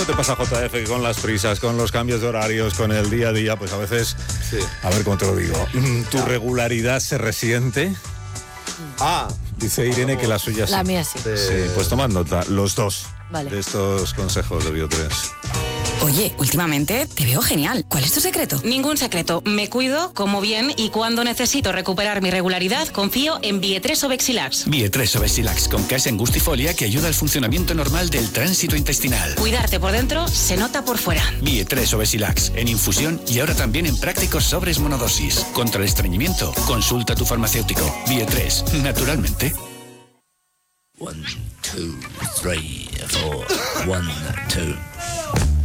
te pasa, JF, que con las prisas, con los cambios de horarios, con el día a día, pues a veces, sí. A ver cómo te lo digo, tu regularidad se resiente? Dice Irene que la suya sí. La mía sí. Sí, pues tomad nota, los dos, vale, de estos consejos de Bio3. Oye, últimamente te veo genial. ¿Cuál es tu secreto? Ningún secreto. Me cuido, como bien y cuando necesito recuperar mi regularidad, confío en Bio3 Obexilax. Bio3 Obexilax con Casen Gustifolia que ayuda al funcionamiento normal del tránsito intestinal. Cuidarte por dentro se nota por fuera. Bio3 Obexilax en infusión y ahora también en prácticos sobres monodosis. Contra el estreñimiento, consulta a tu farmacéutico. Bio3, naturalmente. 1, 2, 3, 4. 1, 2.